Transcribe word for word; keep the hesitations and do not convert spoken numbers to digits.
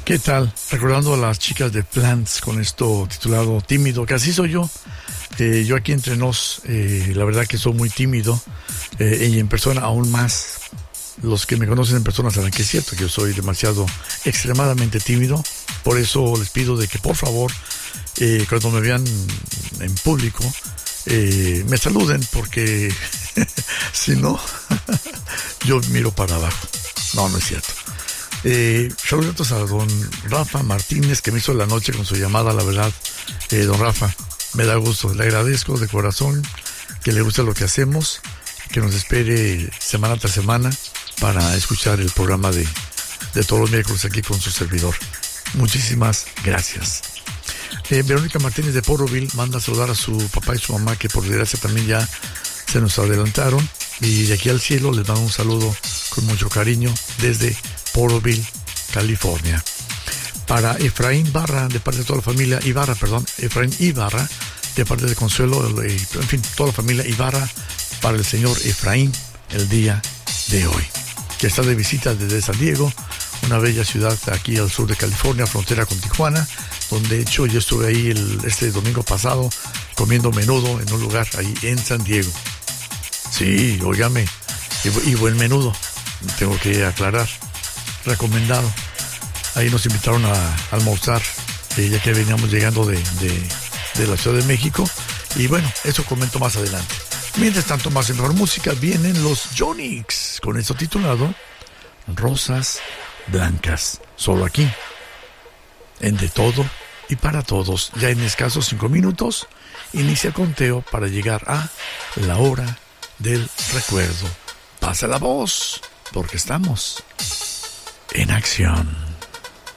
¿Qué tal? Recordando a las chicas de Plants con esto titulado Tímido, que así soy yo. Eh, yo aquí entre nos, eh, la verdad que soy muy tímido, eh, y en persona aún más. Los que me conocen en persona saben que es cierto, que yo soy demasiado, extremadamente tímido. Por eso les pido de que por favor, eh, cuando me vean en público, eh, me saluden, porque si no, yo miro para abajo. No, no es cierto. Eh, saludos a don Rafa Martínez, que me hizo la noche con su llamada. La verdad, eh, don Rafa, me da gusto, le agradezco de corazón que le guste lo que hacemos, que nos espere semana tras semana para escuchar el programa de, de todos los miércoles aquí con su servidor. Muchísimas gracias. eh, Verónica Martínez de Porroville manda a saludar a su papá y su mamá, que por desgracia también ya se nos adelantaron, y de aquí al cielo les mando un saludo con mucho cariño desde Porroville, California. Para Efraín Barra, de parte de toda la familia Ibarra, perdón, Efraín Ibarra, de parte de Consuelo, en fin, toda la familia Ibarra, para el señor Efraín el día de hoy, que está de visita desde San Diego, una bella ciudad aquí al sur de California, frontera con Tijuana, donde de hecho yo estuve ahí el, este domingo pasado comiendo menudo en un lugar ahí en San Diego. Sí, óigame, y, y buen menudo, tengo que aclarar, recomendado. Ahí nos invitaron a almorzar, eh, ya que veníamos llegando de, de, de la Ciudad de México, y bueno, eso comento más adelante. Mientras tanto, más y mejor música, vienen los Yonix, con esto titulado Rosas Blancas, solo aquí, en De Todo y Para Todos. Ya en escasos cinco minutos, inicia el conteo para llegar a la hora del recuerdo. Pasa la voz, porque estamos en acción.